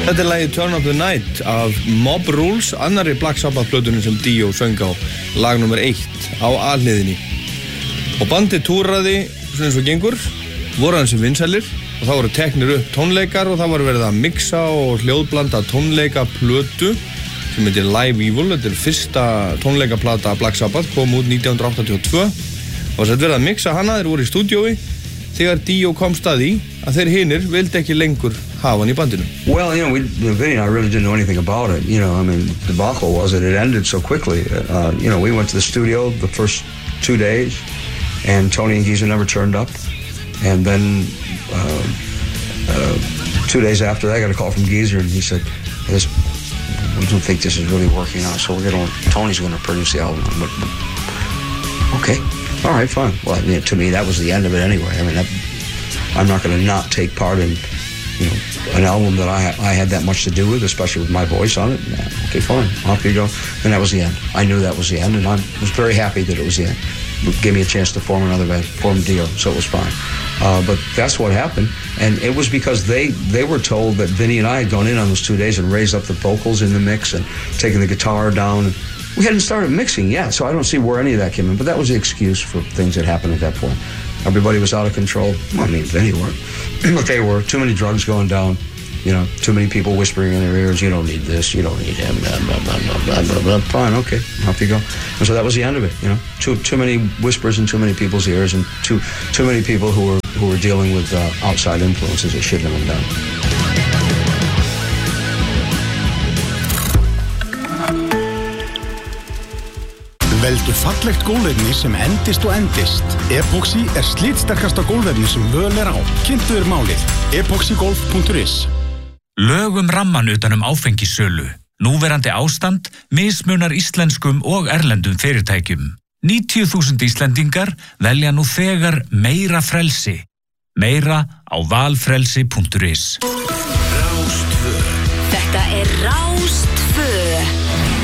Þetta lagið Turn Up The Night af Mob Rules, annarri Black Sabbath plötunum sem Dio söng á, lag nummer 1 á A-hliðinni. Og bandið túraði svona eins og gengur, voru hans vinsælir og það voru teknir upp tónleikar og það voru verið að mixa og hljóðblanda tónleikaplötu sem heitir Live Evil. Þetta fyrsta tónleikaplata Black Sabbath, kom út 1982 og þetta verið að mixa hana, þeir voru í stúdíói þegar Dio komst að því að þeir hinir vildi ekki lengur hafa hann í bandinu. Well, Vinny and I really didn't know anything about it. I mean, the debacle was that it ended so quickly. We went to the studio the first 2 days, and Tony and Geezer never turned up. And then 2 days after that, I got a call from Geezer, and he said, we don't think this is really working out, so Tony's going to produce the album. But, okay, all right, fine. Well, to me, that was the end of it anyway. I mean, I'm not going to not take part in, an album that I had that much to do with, especially with my voice on it. Yeah, okay, fine, off you go. And that was the end. I knew that was the end, and I was very happy that it was the end. It gave me a chance to form another band, form Dio, so it was fine. But that's what happened, and it was because they were told that Vinny and I had gone in on those 2 days and raised up the vocals in the mix and taken the guitar down. We hadn't started mixing yet, so I don't see where any of that came in, but that was the excuse for things that happened at that point. Everybody was out of control. Well, I mean, Vinny weren't, but they were. Too many drugs going down, too many people whispering in their ears, you don't need this, you don't need him, blah, blah, blah, blah, blah, blah, blah. Fine, okay, off you go. And so that was the end of it, Too many whispers in too many people's ears, and too many people who were dealing with outside influences that shouldn't have been done. Veldu fallegt gólfefni sem endist og endist. Epoxy slitsterkasta gólfefni sem völ á. Kynntu þér málið. epoxygolf.is. Lög ramman utan áfengissölu. Núverandi ástand mismunar íslenskum og erlendum fyrirtækjum. 90.000 Íslendingar velja nú þegar meira frelsi. Meira á valfrelsi.is. Þetta Rás 2.